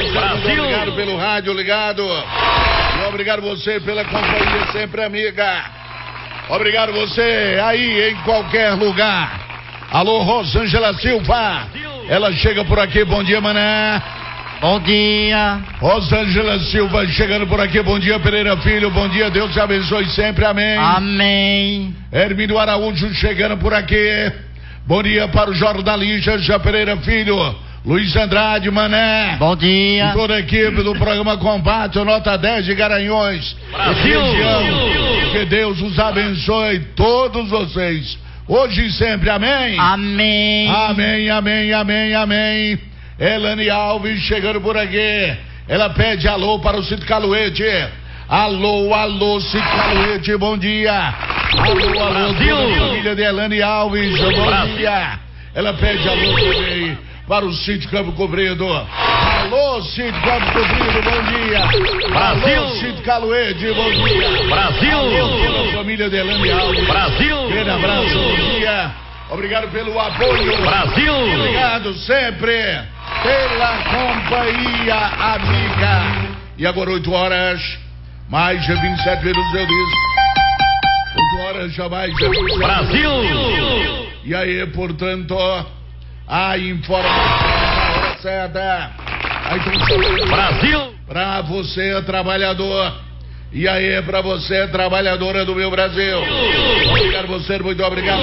Brasil. Obrigado pelo rádio ligado. E obrigado você pela companhia sempre amiga. Obrigado você aí em qualquer lugar. Alô, Rosângela Silva. Ela chega por aqui. Bom dia, mané. Bom dia. Rosângela Silva chegando por aqui. Bom dia, Pereira Filho. Bom dia, Deus te abençoe sempre. Amém. Amém. Hermínio Araújo chegando por aqui. Bom dia para o jornalista Já Pereira Filho. Luiz Andrade, mané. Bom dia. E toda a equipe do programa Combate, Nota 10 de Garanhuns. Brasil. Que Deus os abençoe, todos vocês. Hoje e sempre, amém? Amém. Amém, amém, amém, amém. Elane Alves chegando por aqui. Ela pede alô para o Cito Caluete. Alô, alô, Cito Caluete, bom dia. Alô, alô, toda a família de Elane Alves, bom dia. Ela pede alô também para o Sítio Campo Comprido. Alô, Sítio Campo Comprido, bom dia. Brasil. Alô, Sítio Caluete, bom dia. Brasil. Alô, toda a família de Elane Alves. Brasil. Grande abraço, bom dia. Obrigado pelo apoio. Brasil. Obrigado sempre pela companhia amiga. E agora 8 horas, mais de 27 minutos eu disse. 8 horas já mais de 27 Brasil. E aí, portanto, a informação da hora certa. Brasil. Pra você, trabalhador. E aí, pra você, trabalhadora do meu Brasil. Obrigado você, muito obrigado.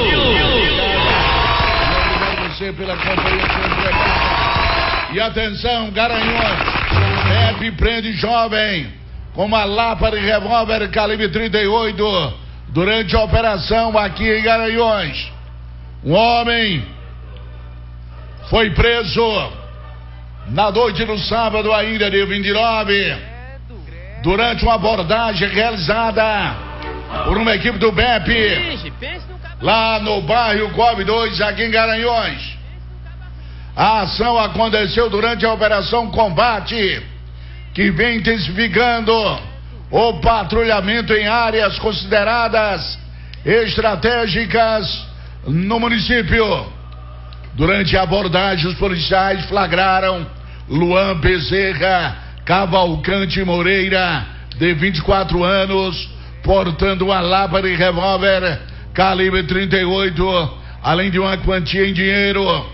Obrigado você pela companhia sempre. E atenção, Garanhuns. Pepe prende jovem com uma lapa de revólver calibre 38 durante a operação aqui em Garanhuns. Um homem foi preso na noite do sábado ainda, dia 29, durante uma abordagem realizada por uma equipe do BEP lá no bairro Coab 2, aqui em Garanhuns. A ação aconteceu durante a Operação Combate, que vem intensificando o patrulhamento em áreas consideradas estratégicas no município. Durante a abordagem, os policiais flagraram Luan Bezerra Cavalcante Moreira, de 24 anos, portando uma lapa de revólver calibre 38, além de uma quantia em dinheiro.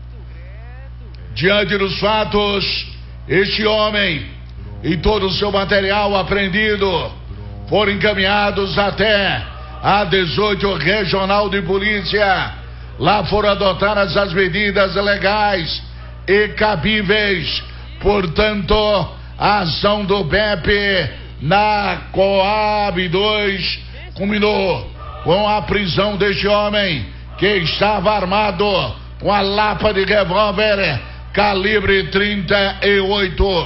Diante dos fatos, este homem e todo o seu material apreendido foram encaminhados até a 18 Regional de Polícia. Lá foram adotadas as medidas legais e cabíveis. Portanto, a ação do BEP na Coab 2 culminou com a prisão deste homem, que estava armado com a lapa de revólver calibre 38.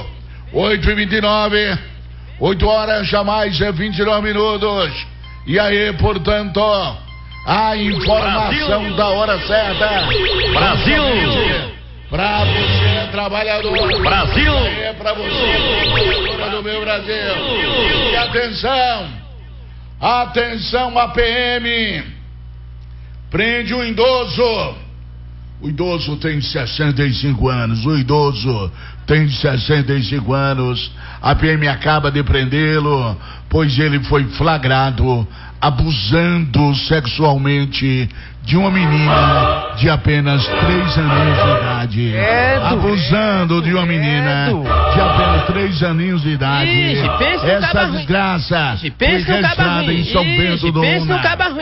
8h29, 8 horas já mais 29 minutos. E aí, portanto, a informação Brasil. Da hora certa. Brasil. Pra você, trabalhador. Brasil. É pra você, trabalhadora do meu Brasil. E atenção, atenção, a PM prende um idoso. O idoso tem 65 anos. O idoso tem 65 anos. A PM acaba de prendê-lo, pois ele foi flagrado abusando sexualmente de uma menina de apenas 3 aninhos de idade. Abusando de uma menina de apenas 3 aninos de idade. Essa desgraça foi registrada em São Bento do Una.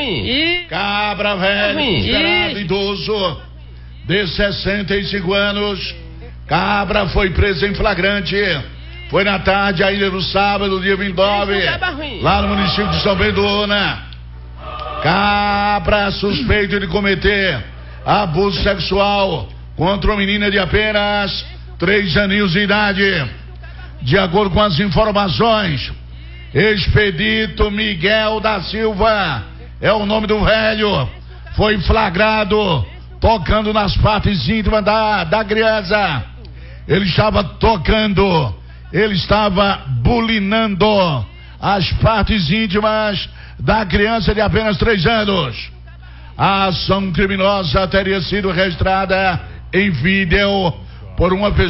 Cabra velho, considerado idoso de 65 anos. Cabra foi preso em flagrante. Foi na tarde ainda do sábado, dia 29, lá no município de São Bento do Una. Cabra suspeito de cometer abuso sexual contra uma menina de apenas 3 aninhos de idade. De acordo com as informações, Expedito Miguel da Silva é o nome do velho. Foi flagrado tocando nas partes íntimas da criança. Ele estava tocando, ele estava bulinando as partes íntimas da criança de apenas 3 anos. A ação criminosa teria sido registrada em vídeo por uma pessoa